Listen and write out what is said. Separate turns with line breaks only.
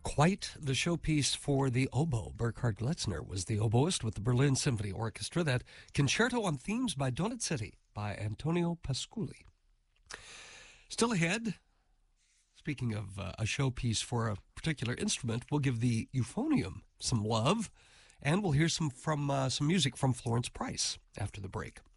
Quite the showpiece for the oboe. Burkhard Glitzner was the oboist with the Berlin Symphony Orchestra. That Concerto on Themes by Donizetti by Antonio Pasculi. Still ahead, speaking of a showpiece for a particular instrument, we'll give the euphonium some love, and we'll hear some music from Florence Price after the break.